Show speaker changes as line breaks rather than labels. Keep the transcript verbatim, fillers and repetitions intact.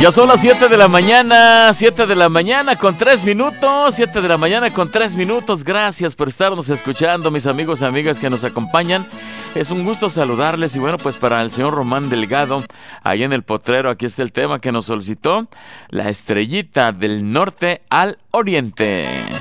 Ya son las siete de la mañana, siete de la mañana con tres minutos, siete de la mañana con tres minutos. Gracias por estarnos escuchando, mis amigos y amigas que nos acompañan. Es un gusto saludarles y bueno, pues para el señor Román Delgado, ahí en el Potrero, aquí está el tema que nos solicitó, la estrellita del norte al oriente.